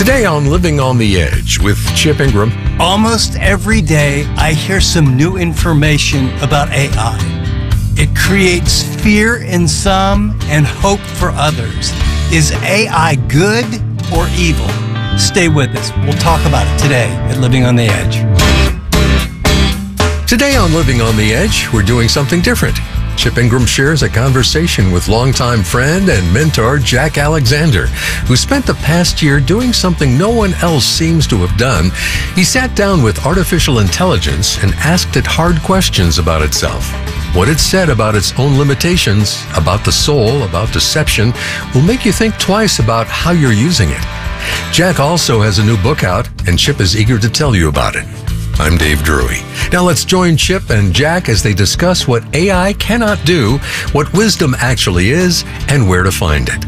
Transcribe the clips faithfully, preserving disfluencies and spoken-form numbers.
Today on Living on the Edge with Chip Ingram. Almost every day, I hear some new information about A I. It creates fear in some and hope for others. Is A I good or evil? Stay with us. We'll talk about it today at Living on the Edge. Today on Living on the Edge, we're doing something different. Chip Ingram shares a conversation with longtime friend and mentor Jack Alexander, who spent the past year doing something no one else seems to have done. He sat down with artificial intelligence and asked it hard questions about itself. What it said about its own limitations, about the soul, about deception, will make you think twice about how you're using it. Jack also has a new book out, and Chip is eager to tell you about it. I'm Dave Drury. Now let's join Chip and Jack as they discuss what A I cannot do, what wisdom actually is, and where to find it.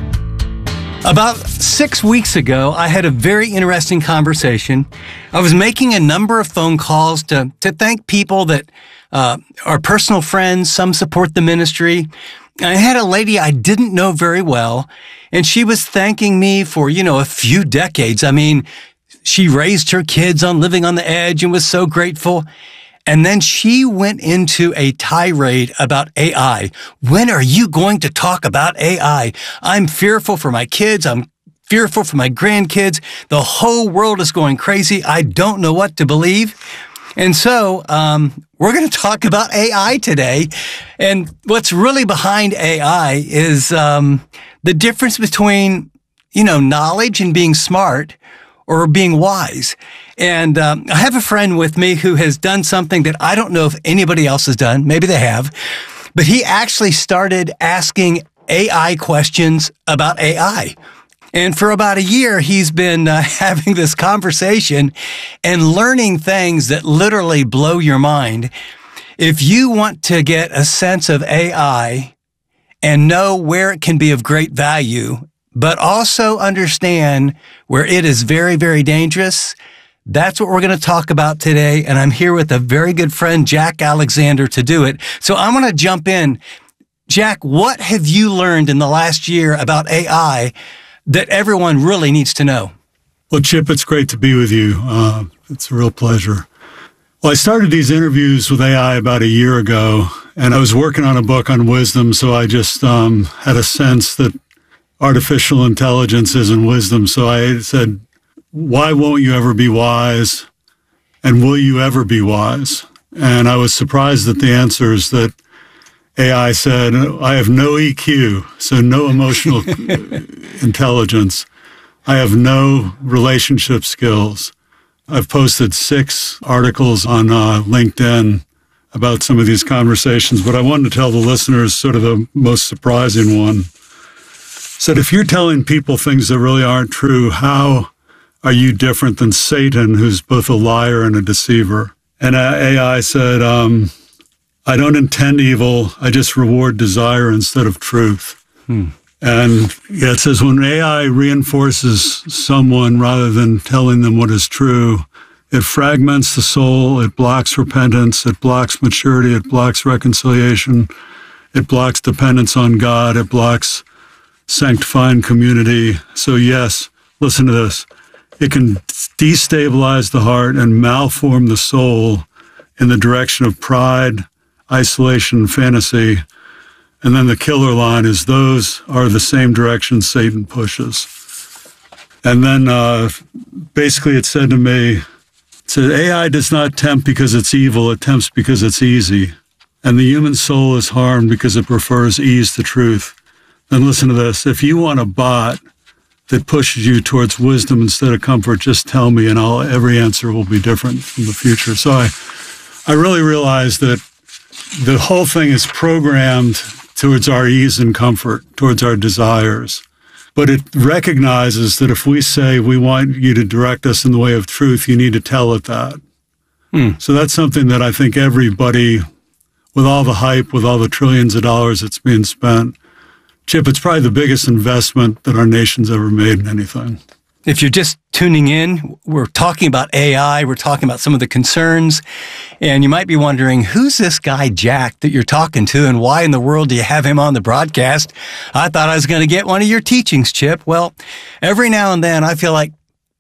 About six weeks ago, I had a very interesting conversation. I was making a number of phone calls to, to thank people that uh, are personal friends, some support the ministry. I had a lady I didn't know very well, and she was thanking me for, you know, a few decades. I mean, she raised her kids on Living on the Edge and was so grateful. And then she went into a tirade about A I. When are you going to talk about A I? I'm fearful for my kids. I'm fearful for my grandkids. The whole world is going crazy. I don't know what to believe. And so um, we're going to talk about A I today. And what's really behind A I is um, the difference between, you know, knowledge and being smart or being wise. And um, I have a friend with me who has done something that I don't know if anybody else has done. Maybe they have. But he actually started asking A I questions about A I. And for about a year, he's been uh, having this conversation and learning things that literally blow your mind. If you want to get a sense of A I and know where it can be of great value, but also understand where it is very, very dangerous, that's what we're going to talk about today. And I'm here with a very good friend, Jack Alexander, to do it. So I'm going to jump in. Jack, what have you learned in the last year about A I that everyone really needs to know? Well, Chip, it's great to be with you. Uh, it's a real pleasure. Well, I started these interviews with A I about a year ago, and I was working on a book on wisdom, so I just um, had a sense that artificial intelligence isn't wisdom. So I said, why won't you ever be wise? And will you ever be wise? And I was surprised at the answers that A I said. I have no E Q, so no emotional intelligence. I have no relationship skills. I've posted six articles on uh, LinkedIn about some of these conversations, but I wanted to tell the listeners sort of the most surprising one. Said, if you're telling people things that really aren't true, how are you different than Satan, who's both a liar and a deceiver? And A I said, um, I don't intend evil. I just reward desire instead of truth. Hmm. And yeah, it says, when A I reinforces someone rather than telling them what is true, it fragments the soul, it blocks repentance, it blocks maturity, it blocks reconciliation, it blocks dependence on God, it blocks sanctifying community. So yes, listen to this. It can destabilize the heart and malform the soul in the direction of pride, isolation, and fantasy. And then the killer line is, those are the same directions Satan pushes. And then uh, basically it said to me, it said, A I does not tempt because it's evil, it tempts because it's easy. And the human soul is harmed because it prefers ease to truth. Then listen to this. If you want a bot that pushes you towards wisdom instead of comfort, just tell me, and I'll, every answer will be different in the future. So I, I really realized that the whole thing is programmed towards our ease and comfort, towards our desires. But it recognizes that if we say we want you to direct us in the way of truth, you need to tell it that. Hmm. So that's something that I think everybody, with all the hype, with all the trillions of dollars that's being spent, Chip, it's probably the biggest investment that our nation's ever made in anything. If you're just tuning in, we're talking about A I, we're talking about some of the concerns, and you might be wondering, who's this guy Jack that you're talking to, and why in the world do you have him on the broadcast? I thought I was going to get one of your teachings, Chip. Well, every now and then I feel like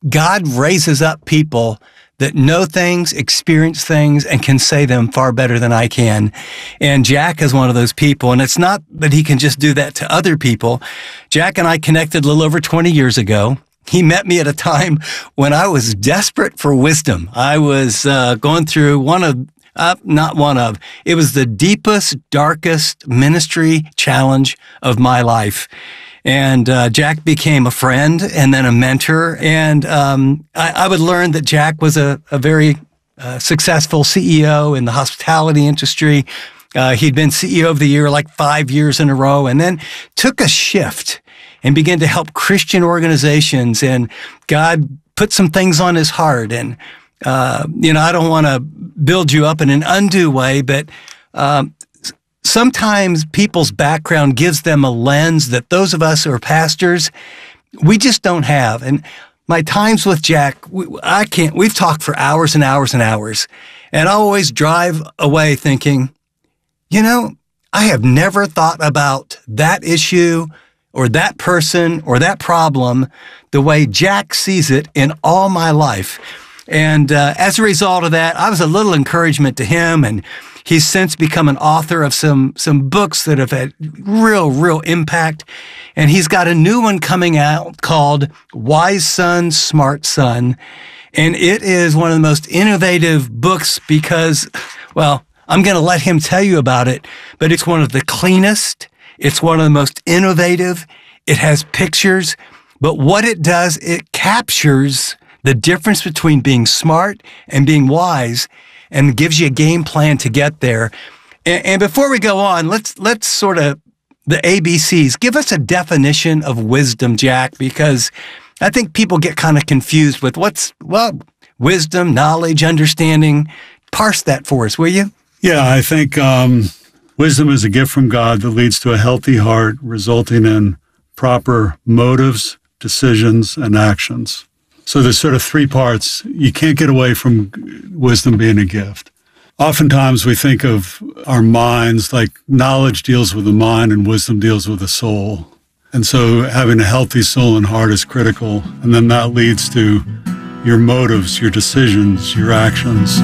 God raises up people that know things, experience things, and can say them far better than I can. And Jack is one of those people. And it's not that he can just do that to other people. Jack and I connected a little over twenty years ago. He met me at a time when I was desperate for wisdom. I was uh, going through one of, uh, not one of, it was the deepest, darkest ministry challenge of my life. And uh, Jack became a friend and then a mentor. And um, I, I would learn that Jack was a, a very uh, successful C E O in the hospitality industry. Uh, he'd been C E O of the year like five years in a row, and then took a shift and began to help Christian organizations. And God put some things on his heart. And, uh, you know, I don't want to build you up in an undue way, but um, sometimes people's background gives them a lens that those of us who are pastors, we just don't have. And my times with Jack, I can't, we've talked for hours and hours and hours. And I always drive away thinking, you know, I have never thought about that issue or that person or that problem the way Jack sees it in all my life. And uh, as a result of that, I was a little encouragement to him, and he's since become an author of some some books that have had real, real impact. And he's got a new one coming out called Wise Son, Smart Son. And it is one of the most innovative books because, well, I'm going to let him tell you about it, but it's one of the cleanest. It's one of the most innovative. It has pictures. But what it does, it captures the difference between being smart and being wise, and gives you a game plan to get there. And, and before we go on, let's let's sort of the A B Cs. Give us a definition of wisdom, Jack, because I think people get kind of confused with what's, well, wisdom, knowledge, understanding. Parse that for us, will you? Yeah, I think um, wisdom is a gift from God that leads to a healthy heart, resulting in proper motives, decisions, and actions. So there's sort of three parts. You can't get away from wisdom being a gift. Oftentimes we think of our minds like knowledge deals with the mind and wisdom deals with the soul. And so having a healthy soul and heart is critical. And then that leads to your motives, your decisions, your actions.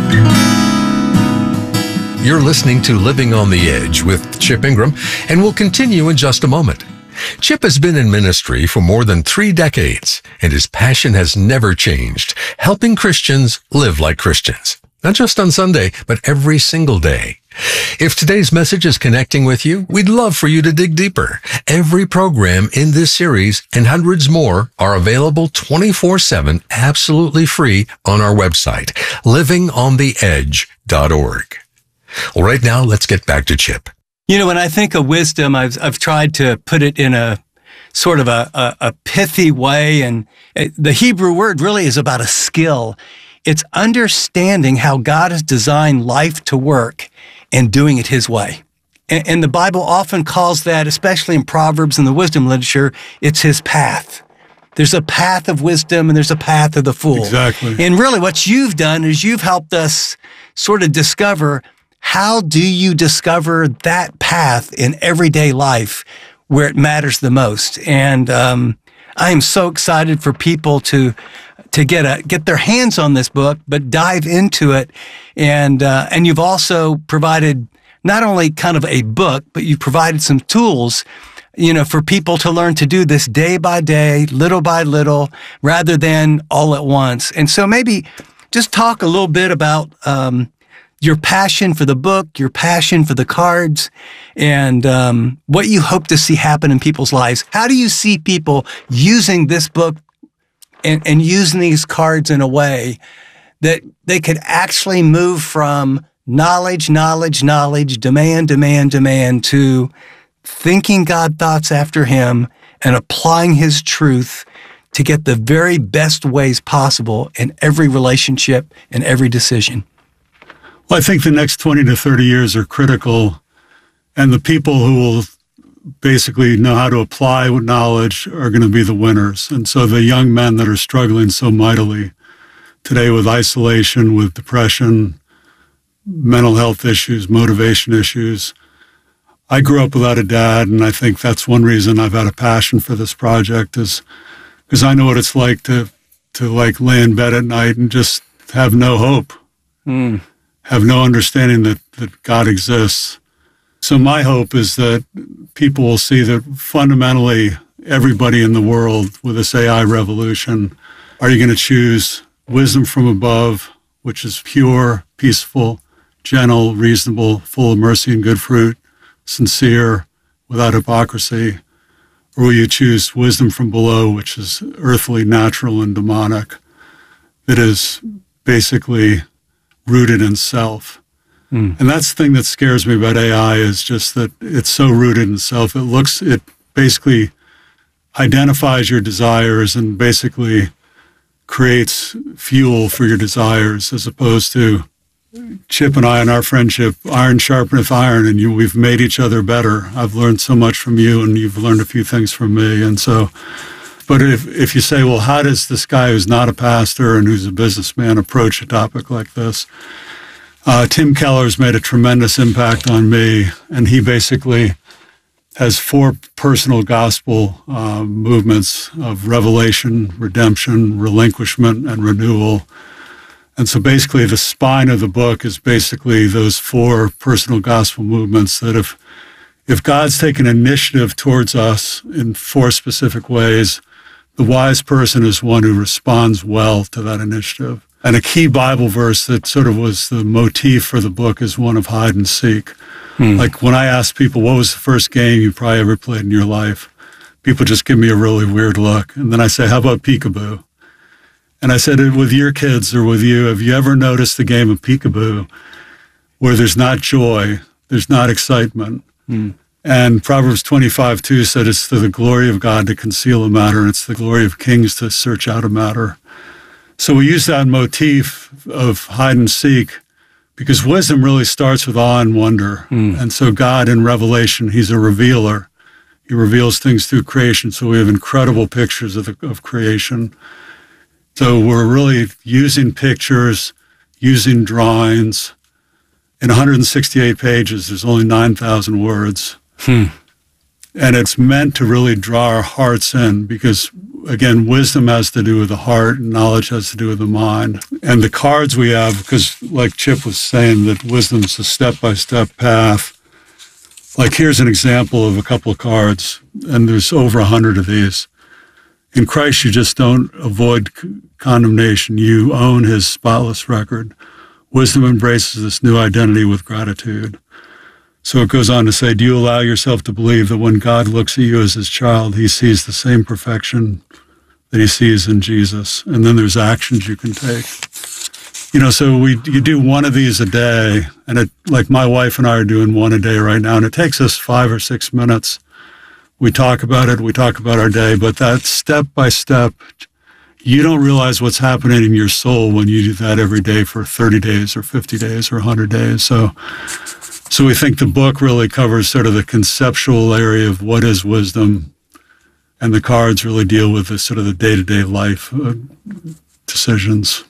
You're listening to Living on the Edge with Chip Ingram, and we'll continue in just a moment. Chip has been in ministry for more than three decades, and his passion has never changed, helping Christians live like Christians. Not just on Sunday, but every single day. If today's message is connecting with you, we'd love for you to dig deeper. Every program in this series and hundreds more are available twenty-four seven, absolutely free on our website, living on the edge dot org. Well, right now, let's get back to Chip. You know, when I think of wisdom, I've I've tried to put it in a sort of a, a, a pithy way. And it, the Hebrew word really is about a skill. It's understanding how God has designed life to work and doing it his way. And, and the Bible often calls that, especially in Proverbs and the wisdom literature, it's his path. There's a path of wisdom and there's a path of the fool. Exactly. And really what you've done is you've helped us sort of discover, how do you discover that path in everyday life where it matters the most? And um, I am so excited for people to to get a get their hands on this book, but dive into it. And uh, and you've also provided not only kind of a book, but you've provided some tools, you know, for people to learn to do this day by day, little by little, rather than all at once. And so maybe just talk a little bit about um, your passion for the book, your passion for the cards, and um, what you hope to see happen in people's lives. How do you see people using this book and, and using these cards in a way that they could actually move from knowledge, knowledge, knowledge, demand, demand, demand, to thinking God thoughts after him and applying his truth to get the very best ways possible in every relationship and every decision? Well, I think the next twenty to thirty years are critical, and the people who will basically know how to apply knowledge are going to be the winners. And so the young men that are struggling so mightily today with isolation, with depression, mental health issues, motivation issues. I grew up without a dad, and I think that's one reason I've had a passion for this project, is because I know what it's like to to like lay in bed at night and just have no hope, mm. have no understanding that, that God exists. So my hope is that people will see that fundamentally everybody in the world with this A I revolution, are you going to choose wisdom from above, which is pure, peaceful, gentle, reasonable, full of mercy and good fruit, sincere, without hypocrisy? Or will you choose wisdom from below, which is earthly, natural, and demonic, that is basically rooted in self? Mm. And that's the thing that scares me about A I, is just that it's so rooted in self. It looks, it basically identifies your desires and basically creates fuel for your desires, as opposed to Chip and I in our friendship, iron sharpeneth iron, and you, we've made each other better. I've learned so much from you, and you've learned a few things from me. And so, but if if you say, well, how does this guy who's not a pastor and who's a businessman approach a topic like this? Uh, Tim Keller's made a tremendous impact on me, and he basically has four personal gospel uh, movements of revelation, redemption, relinquishment, and renewal. And so basically the spine of the book is basically those four personal gospel movements, that if if God's taken initiative towards us in four specific ways, the wise person is one who responds well to that initiative. And a key Bible verse that sort of was the motif for the book is one of hide and seek. Hmm. Like when I ask people, what was the first game you probably ever played in your life? People just give me a really weird look. And then I say, how about peekaboo? And I said, with your kids or with you, have you ever noticed the game of peekaboo where there's not joy, there's not excitement? Mm. And Proverbs twenty-five two said it's to the glory of God to conceal a matter, and it's the glory of kings to search out a matter. So we use that motif of hide and seek because wisdom really starts with awe and wonder. Mm. And so God in Revelation, he's a revealer. He reveals things through creation. So we have incredible pictures of, the, of creation. So we're really using pictures, using drawings. In one hundred sixty-eight pages, there's only nine thousand words. Hmm. And it's meant to really draw our hearts in because, again, wisdom has to do with the heart and knowledge has to do with the mind. And the cards we have, because like Chip was saying, that wisdom's a step-by-step path. Like here's an example of a couple of cards, and there's over a hundred of these. In Christ, you just don't avoid condemnation. You own his spotless record. Wisdom embraces this new identity with gratitude. So it goes on to say, do you allow yourself to believe that when God looks at you as his child, he sees the same perfection that he sees in Jesus? And then there's actions you can take. You know, so we you do one of these a day, and it, like my wife and I are doing one a day right now, and it takes us five or six minutes. We talk about it, we talk about our day, but that step by step, you don't realize what's happening in your soul when you do that every day for thirty days or fifty days or one hundred days. So so we think the book really covers sort of the conceptual area of what is wisdom, and the cards really deal with the sort of the day-to-day life uh, decisions.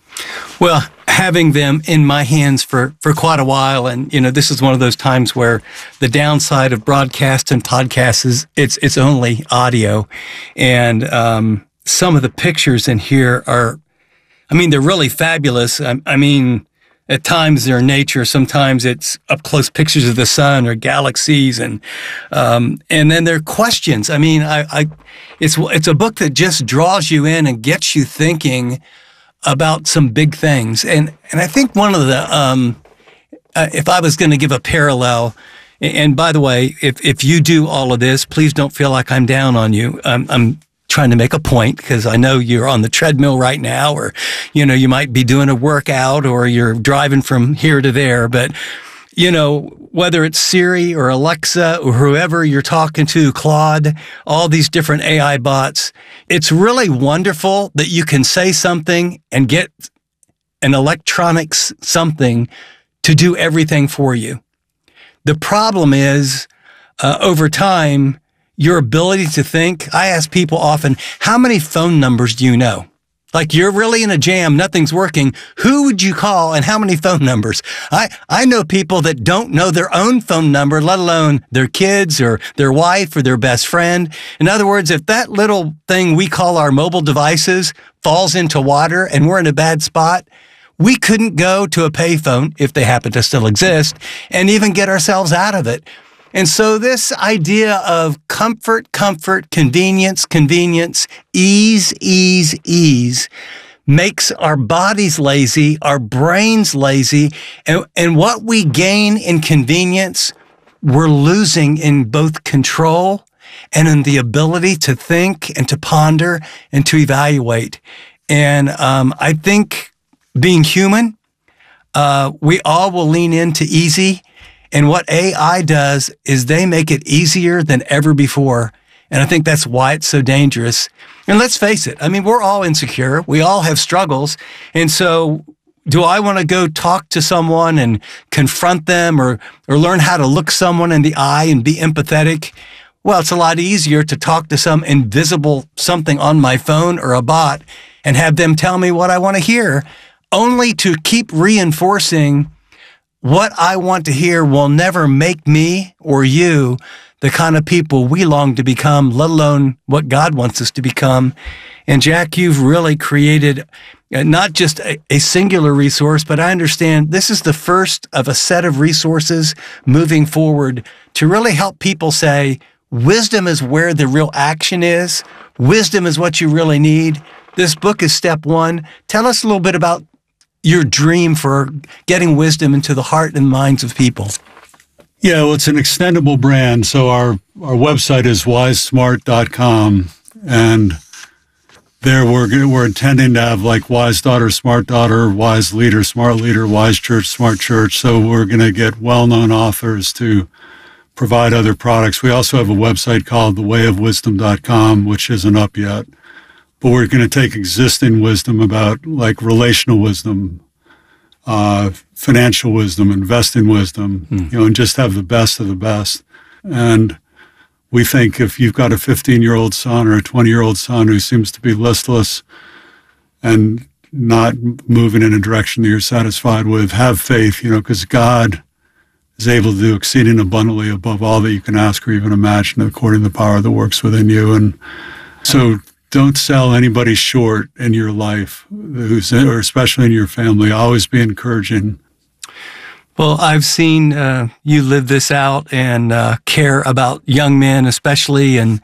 Well, having them in my hands for, for quite a while, and, you know, this is one of those times where the downside of broadcast and podcasts is it's, it's only audio. And um, some of the pictures in here are, I mean, they're really fabulous. I, I mean, at times they're nature, sometimes it's up-close pictures of the sun or galaxies, and um, and then there are questions. I mean, I, I it's it's a book that just draws you in and gets you thinking about some big things. And and I think one of the, um, uh, if I was going to give a parallel, and by the way, if if you do all of this, please don't feel like I'm down on you. I'm, I'm trying to make a point because I know you're on the treadmill right now, or, you know, you might be doing a workout or you're driving from here to there. But, you know, whether it's Siri or Alexa or whoever you're talking to, Claude, all these different A I bots, it's really wonderful that you can say something and get an electronics something to do everything for you. The problem is, uh, over time, your ability to think. I ask people often, how many phone numbers do you know? Like you're really in a jam, nothing's working. Who would you call and how many phone numbers? I, I know people that don't know their own phone number, let alone their kids or their wife or their best friend. In other words, if that little thing we call our mobile devices falls into water and we're in a bad spot, we couldn't go to a payphone, if they happen to still exist, and even get ourselves out of it. And so this idea of comfort, comfort, convenience, convenience, ease, ease, ease makes our bodies lazy, our brains lazy, and, and what we gain in convenience, we're losing in both control and in the ability to think and to ponder and to evaluate. And um, I think being human, uh, we all will lean into easy. And what A I does is they make it easier than ever before. And I think that's why it's so dangerous. And let's face it, I mean, we're all insecure. We all have struggles. And so do I want to go talk to someone and confront them or, or learn how to look someone in the eye and be empathetic? Well, it's a lot easier to talk to some invisible something on my phone or a bot and have them tell me what I want to hear, only to keep reinforcing what I want to hear will never make me or you the kind of people we long to become, let alone what God wants us to become. And Jack, you've really created not just a, a singular resource, but I understand this is the first of a set of resources moving forward to really help people say, wisdom is where the real action is. Wisdom is what you really need. This book is step one. Tell us a little bit about your dream for getting wisdom into the heart and minds of people. Yeah, well, it's an extendable brand. So our, our website is wise smart dot com. And there we're, we're intending to have like Wise Daughter, Smart Daughter, Wise Leader, Smart Leader, Wise Church, Smart Church. So we're going to get well-known authors to provide other products. We also have a website called the way of wisdom dot com, which isn't up yet. But we're going to take existing wisdom about like relational wisdom, uh, financial wisdom, investing wisdom, hmm. you know, and just have the best of the best. And we think if you've got a fifteen-year-old son or a twenty-year-old son who seems to be listless and not moving in a direction that you're satisfied with, have faith, you know, because God is able to do exceeding abundantly above all that you can ask or even imagine according to the power that works within you. And so don't sell anybody short in your life, who's in, or especially in your family. Always be encouraging. Well, I've seen uh, you live this out and uh, care about young men, especially, and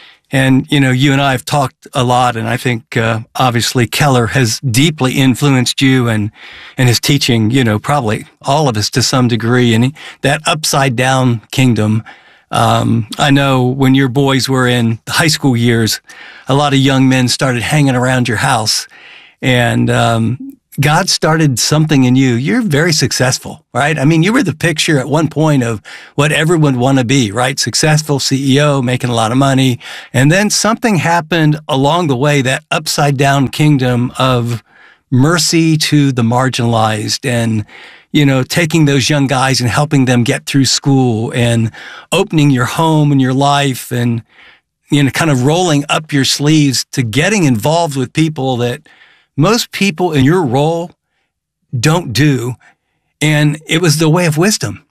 and you know, you and I have talked a lot, and I think uh, obviously Keller has deeply influenced you and and his teaching. You know, probably all of us to some degree, and he, that upside down kingdom. Um, I know when your boys were in high school years, a lot of young men started hanging around your house, and um, God started something in you. You're very successful, right? I mean, you were the picture at one point of what everyone would want to be, right? Successful C E O, making a lot of money. And then something happened along the way, that upside down kingdom of mercy to the marginalized and you know, taking those young guys and helping them get through school and opening your home and your life and, you know, kind of rolling up your sleeves to getting involved with people that most people in your role don't do. And it was the way of wisdom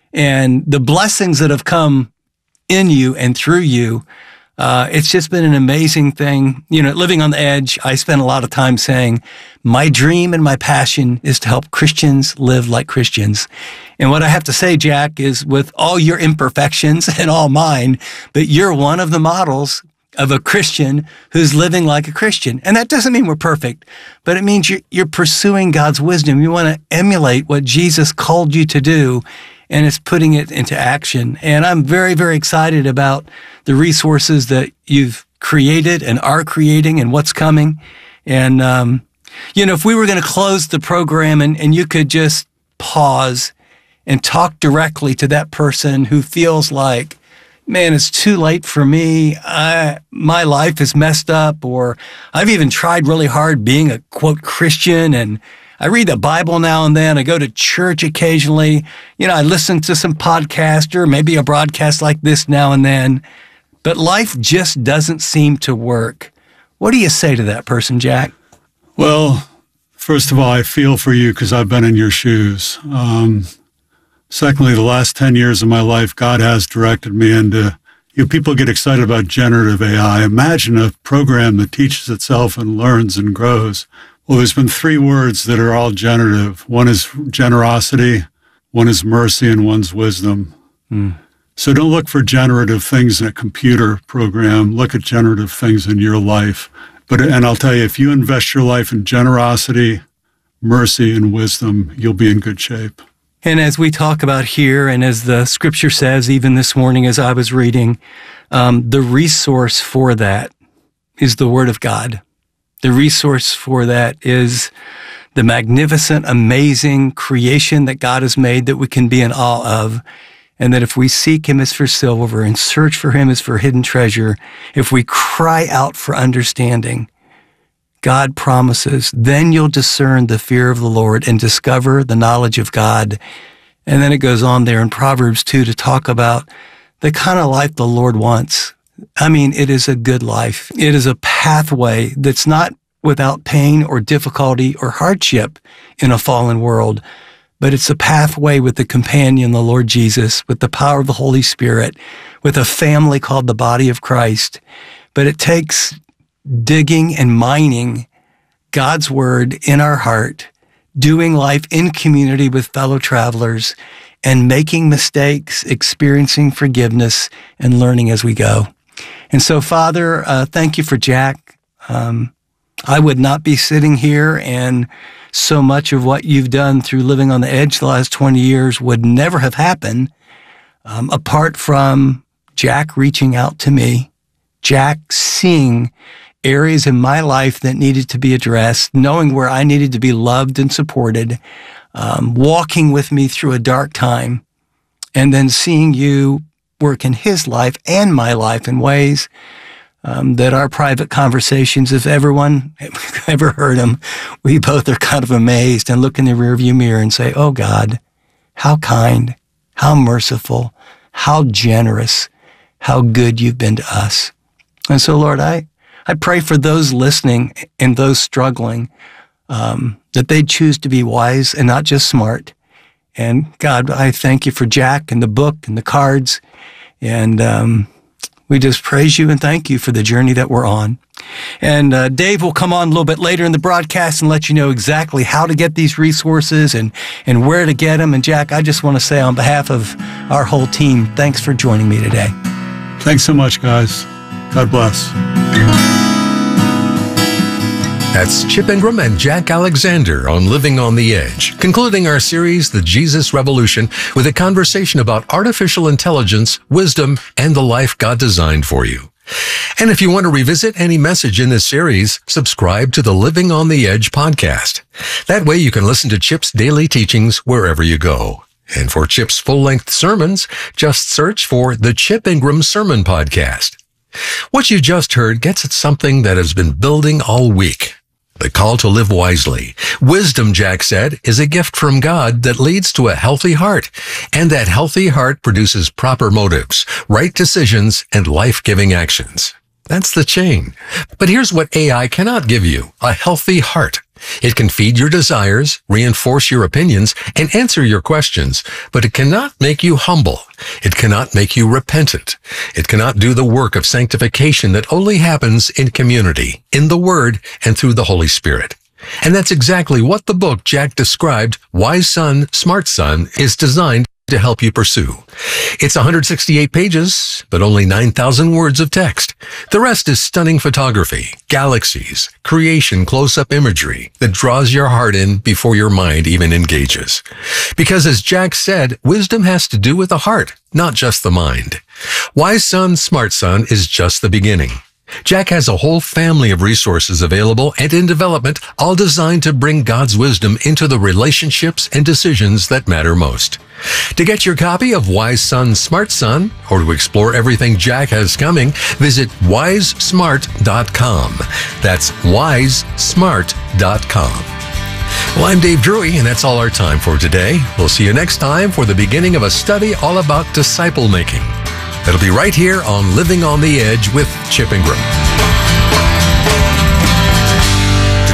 and the blessings that have come in you and through you. Uh, it's just been an amazing thing. You know, living on the edge, I spent a lot of time saying, my dream and my passion is to help Christians live like Christians. And what I have to say, Jack, is with all your imperfections and all mine, but you're one of the models of a Christian who's living like a Christian. And that doesn't mean we're perfect, but it means you're, you're pursuing God's wisdom. You want to emulate what Jesus called you to do, and it's putting it into action. And I'm very, very excited about the resources that you've created and are creating and what's coming. And, um, you know, if we were going to close the program and, and you could just pause and talk directly to that person who feels like, man, it's too late for me. I, my life is messed up, or I've even tried really hard being a quote Christian, and I read the Bible now and then. I go to church occasionally. You know, I listen to some podcast or maybe a broadcast like this now and then, but life just doesn't seem to work. What do you say to that person, Jack? Well, first of all, I feel for you because I've been in your shoes. Um, secondly, the last ten years of my life, God has directed me into, you know, people get excited about generative A I. Imagine a program that teaches itself and learns and grows. Well, there's been three words that are all generative. One is generosity, one is mercy, and one's wisdom. Mm. So don't look for generative things in a computer program. Look at generative things in your life. But, and I'll tell you, if you invest your life in generosity, mercy, and wisdom, you'll be in good shape. And as we talk about here, and as the scripture says, even this morning as I was reading, um, the resource for that is the Word of God. The resource for that is the magnificent, amazing creation that God has made that we can be in awe of. And that if we seek Him as for silver and search for Him as for hidden treasure, if we cry out for understanding, God promises, then you'll discern the fear of the Lord and discover the knowledge of God. And then it goes on there in Proverbs two to talk about the kind of life the Lord wants. I mean, it is a good life. It is a pathway that's not without pain or difficulty or hardship in a fallen world, but it's a pathway with the companion, the Lord Jesus, with the power of the Holy Spirit, with a family called the body of Christ. But it takes digging and mining God's Word in our heart, doing life in community with fellow travelers, and making mistakes, experiencing forgiveness, and learning as we go. And so, Father, uh, thank you for Jack. Um, I would not be sitting here, and so much of what you've done through Living on the Edge the last twenty years would never have happened um, apart from Jack reaching out to me, Jack seeing areas in my life that needed to be addressed, knowing where I needed to be loved and supported, um, walking with me through a dark time, and then seeing you work in his life and my life in ways Um, that our private conversations, if everyone ever heard them, we both are kind of amazed and look in the rearview mirror and say, oh God, how kind, how merciful, how generous, how good you've been to us. And so, Lord, I, I pray for those listening and those struggling, um, that they choose to be wise and not just smart. And God, I thank you for Jack and the book and the cards, and um we just praise you and thank you for the journey that we're on. And uh, Dave will come on a little bit later in the broadcast and let you know exactly how to get these resources and, and where to get them. And Jack, I just want to say on behalf of our whole team, thanks for joining me today. Thanks so much, guys. God bless. That's Chip Ingram and Jack Alexander on Living on the Edge, concluding our series, The Jesus Revolution, with a conversation about artificial intelligence, wisdom, and the life God designed for you. And if you want to revisit any message in this series, subscribe to the Living on the Edge podcast. That way you can listen to Chip's daily teachings wherever you go. And for Chip's full-length sermons, just search for the Chip Ingram Sermon Podcast. What you just heard gets at something that has been building all week. The call to live wisely. Wisdom, Jack said, is a gift from God that leads to a healthy heart. And that healthy heart produces proper motives, right decisions, and life-giving actions. That's the chain. But here's what A I cannot give you, a healthy heart. It can feed your desires, reinforce your opinions, and answer your questions, but it cannot make you humble. It cannot make you repentant. It cannot do the work of sanctification that only happens in community, in the Word, and through the Holy Spirit. And that's exactly what the book Jack described, Wise Son, Smart Son, is designed to help you pursue. It's one hundred sixty-eight pages, but only nine thousand words of text. The rest is stunning photography, galaxies, creation close-up imagery that draws your heart in before your mind even engages. Because as Jack said, wisdom has to do with the heart, not just the mind. Wise Son, Smart Son is just the beginning. Jack has a whole family of resources available and in development, all designed to bring God's wisdom into the relationships and decisions that matter most. To get your copy of Wise Son, Smart Son, or to explore everything Jack has coming, visit wise smart dot com. That's wise smart dot com. Well, I'm Dave Drury, and that's all our time for today. We'll see you next time for the beginning of a study all about disciple making. It'll be right here on Living on the Edge with Chip Ingram.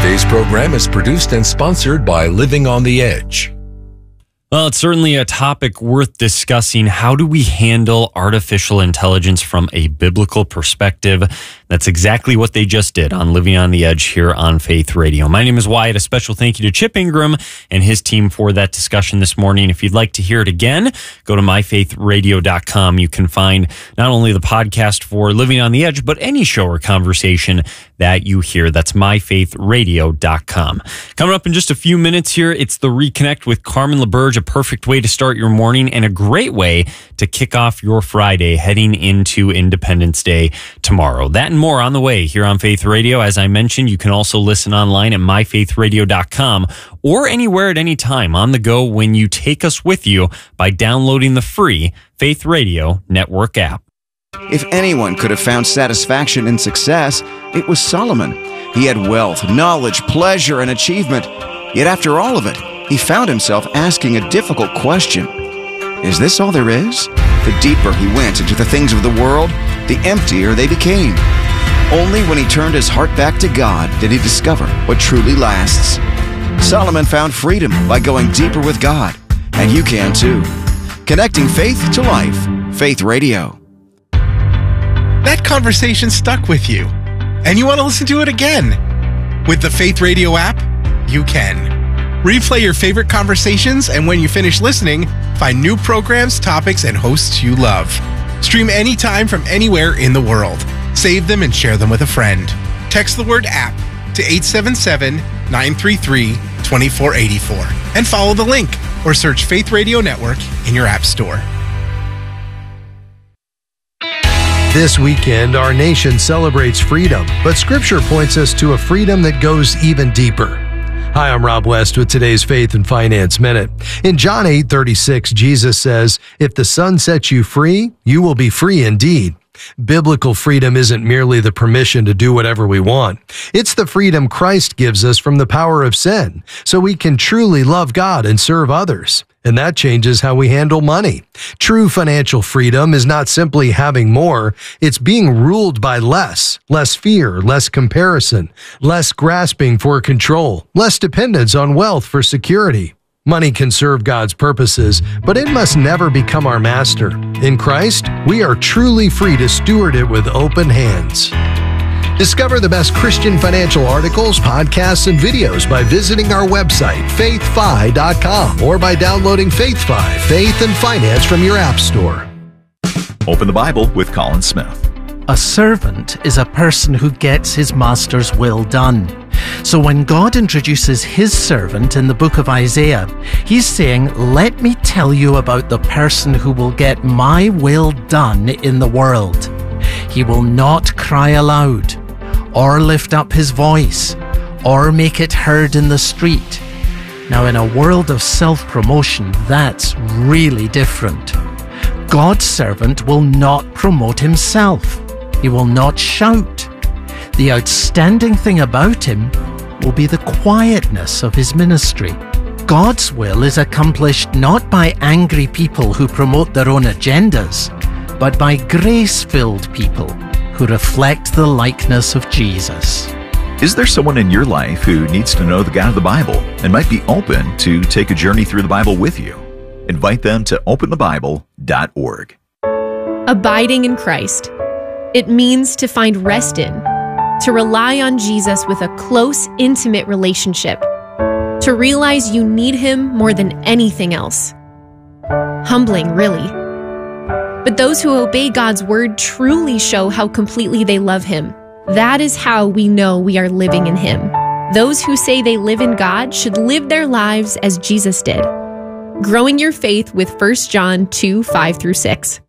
Today's program is produced and sponsored by Living on the Edge. Well, it's certainly a topic worth discussing. How do we handle artificial intelligence from a biblical perspective? That's exactly what they just did on Living on the Edge here on Faith Radio. My name is Wyatt. A special thank you to Chip Ingram and his team for that discussion this morning. If you'd like to hear it again, go to my faith radio dot com. You can find not only the podcast for Living on the Edge, but any show or conversation that you hear. That's my faith radio dot com. Coming up in just a few minutes here, it's the Reconnect with Carmen LaBerge, a perfect way to start your morning and a great way to kick off your Friday heading into Independence Day tomorrow. That and more on the way here on Faith Radio. As I mentioned, you can also listen online at my faith radio dot com or anywhere at any time on the go when you take us with you by downloading the free Faith Radio Network app. If anyone could have found satisfaction in success, it was Solomon. He had wealth, knowledge, pleasure, and achievement. Yet after all of it, he found himself asking a difficult question. Is this all there is? The deeper he went into the things of the world, the emptier they became. Only when he turned his heart back to God did he discover what truly lasts. Solomon found freedom by going deeper with God, and you can too. Connecting faith to life. Faith Radio. That conversation stuck with you, and you want to listen to it again. With the Faith Radio app, you can. Replay your favorite conversations, and when you finish listening, find new programs, topics, and hosts you love. Stream anytime from anywhere in the world. Save them and share them with a friend. Text the word app to eight seven seven, nine three three, two four eight four and follow the link or search Faith Radio Network in your app store. This weekend, our nation celebrates freedom, but Scripture points us to a freedom that goes even deeper. Hi, I'm Rob West with today's Faith and Finance Minute. In John eight thirty-six, Jesus says, "If the Son sets you free, you will be free indeed." Biblical freedom isn't merely the permission to do whatever we want. It's the freedom Christ gives us from the power of sin, so we can truly love God and serve others. And that changes how we handle money. True financial freedom is not simply having more, it's being ruled by less. Less fear, less comparison, less grasping for control, less dependence on wealth for security. Money can serve God's purposes, but it must never become our master. In Christ, we are truly free to steward it with open hands. Discover the best Christian financial articles, podcasts, and videos by visiting our website, faith fi dot com, or by downloading FaithFi, Faith and Finance from your app store. Open the Bible with Colin Smith. A servant is a person who gets his master's will done. So when God introduces his servant in the book of Isaiah, he's saying, let me tell you about the person who will get my will done in the world. He will not cry aloud, or lift up his voice, or make it heard in the street. Now, in a world of self-promotion, that's really different. God's servant will not promote himself. He will not shout. The outstanding thing about him will be the quietness of his ministry. God's will is accomplished not by angry people who promote their own agendas, but by grace-filled people who reflect the likeness of Jesus. Is there someone in your life who needs to know the God of the Bible and might be open to take a journey through the Bible with you? Invite them to open the bible dot org. Abiding in Christ. It means to find rest in, to rely on Jesus with a close, intimate relationship, to realize you need him more than anything else. Humbling, really. But those who obey God's word truly show how completely they love him. That is how we know we are living in him. Those who say they live in God should live their lives as Jesus did. Growing your faith with First John two, five through six.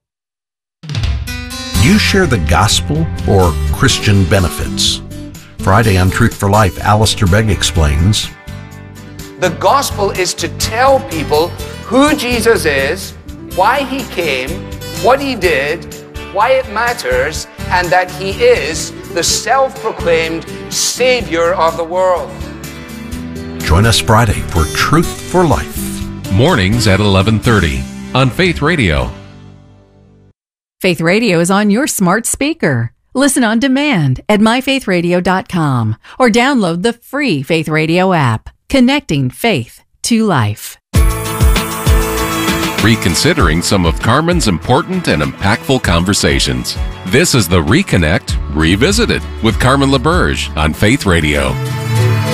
You share the gospel or Christian benefits? Friday on Truth for Life, Alistair Begg explains. The gospel is to tell people who Jesus is, why he came, what he did, why it matters, and that he is the self-proclaimed Savior of the world. Join us Friday for Truth for Life. Mornings at eleven thirty on Faith Radio. Faith Radio is on your smart speaker. Listen on demand at my faith radio dot com or download the free Faith Radio app, connecting faith to life. Reconsidering some of Carmen's important and impactful conversations. This is the Reconnect Revisited with Carmen LaBerge on Faith Radio.